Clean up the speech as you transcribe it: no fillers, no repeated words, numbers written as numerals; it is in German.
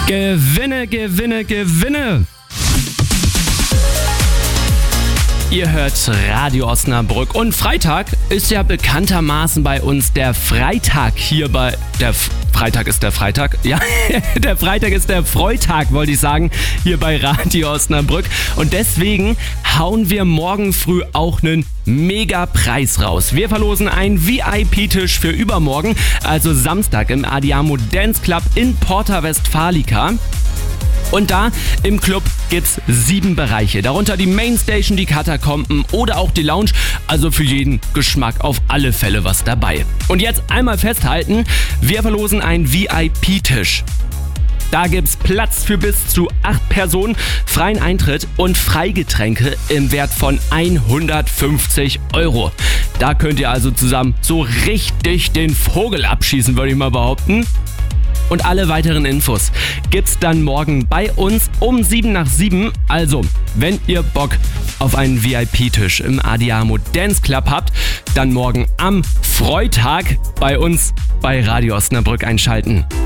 Gewinne, Gewinne, Gewinne! Ihr hört Radio Osnabrück und Freitag ist ja bekanntermaßen bei uns der Freitag hier bei... Freitag ist der Freitag? Ja, der Freitag ist der Freitag, wollte ich sagen, hier bei Radio Osnabrück. Und deswegen hauen wir morgen früh auch einen Mega-Preis raus. Wir verlosen einen VIP-Tisch für übermorgen, also Samstag im Adiamo Dance Club in Porta Westfalica. Und da im Club gibt's 7 Bereiche, darunter die Mainstation, die Katakomben oder auch die Lounge, also für jeden Geschmack auf alle Fälle was dabei. Und jetzt einmal festhalten, wir verlosen einen VIP-Tisch. Da gibt's Platz für bis zu 8 Personen, freien Eintritt und Freigetränke im Wert von 150 €. Da könnt ihr also zusammen so richtig den Vogel abschießen, würde ich mal behaupten. Und alle weiteren Infos gibt's dann morgen bei uns um 7 nach 7. Also, wenn ihr Bock auf einen VIP-Tisch im Adiamo Dance Club habt, dann morgen am Freitag bei uns bei Radio Osnabrück einschalten.